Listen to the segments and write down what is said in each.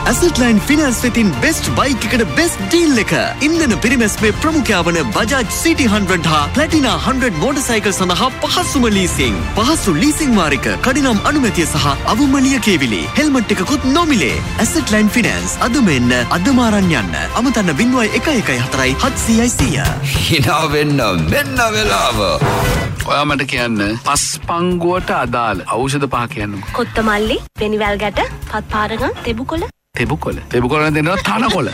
Asset Line Finance වෙතින් best bike එකට best deal එක. ඉන්ධන පිරිමැස්මේ ප්‍රමුඛයා වන Bajaj City 100 හා Platina 100 motorcycle සඳහා පහසුම leasing. පහසු leasing වාරික, කඩිනම් අනුමැතිය සහ අවම ලියකියවිලි. හෙල්මට් එකකුත් නොමිලේ. Asset Line Finance අදම එන්න අදම අරන් යන්න. අමතන්න 0114 700 හිනා වෙන්න මෙන්න වෙලාව. ඔයා මට කියන්න පස්පංගුවට අදාළ ඖෂධ පහ කියන්නකෝ. කොත්තමල්ලි, පෙනිවැල් ගැට, පත්පාරගම්, තෙබුකොළ. තෙබුකොළ දෙනවා තනකොළ.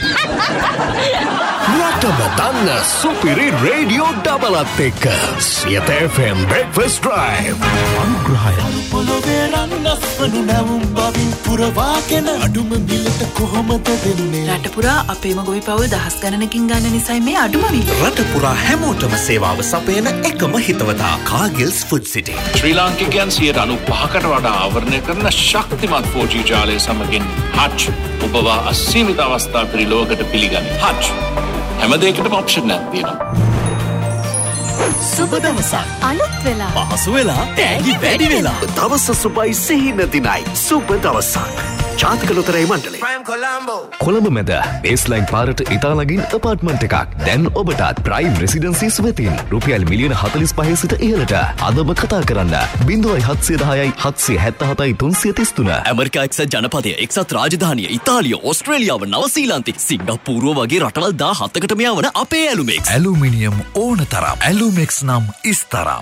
රටම දන්න සුපිරි රේඩියෝ ඩබලත් එක්ක සියත FM Breakfast Drive. අනුග්‍රහය පොළොවේ රන්නස්වනු නැවුම් බවින් පුරවාගෙන අඩුම මිලට කොහොමද දෙන්නේ? රට පුරා අපේම ගොවි පවුල් දහස් ගණනකින් ගන්න නිසයි මේ අඩුම මිල. රට පුරා හැමෝටම සේවාව සපයන එකම හිතවතා කාගිල්ස් ෆුඩ් සිටි. ශ්‍රී ලාංකිකයන් 95% වඩා ආවරණය කරන ශක්තිමත් 4G ජාලය සමගින් හච් ඔබව අසීමිත අවස්ථා පිළිලෝකට පිළිගනී. හච් හැම දෙයකටම ඔප්ෂන් එකක් තියෙනවා. සුබ දවසක්. අලුත් වෙලා. පහසු වෙලා. තෑගි වැඩි වෙලා. දවස සුබයි සිහින දිනයි. සුබ දවසක්. ජාතික ලොතරැයි මණ්ඩලය. කොළඹ මැද බේස්ලයින් පාරට ඉතාලගින් අපාර්ට්මන්ට් එකක්. දැන් ඔබටත් ප්‍රයිම් රෙසිඩන්සිස් වෙතින් රුපියල් මිලියන 45 සිට ඉහළට අදම කතා කරන්න 0710 777 333. ඇමරිකා එක්සත් ජනපදය, එක්සත් රාජධානිය, ඉතාලිය, ඕස්ට්‍රේලියාව, නවසීලන්තය, සිංගප්පූරුව වගේ රටවල් 17කට මෙයා වන අපේ ඇලුමෙක්ස්. ඇලුමිනියම් ඕන තරම්. ඇලුමෙක්ස් නම් ඉස්තරම්.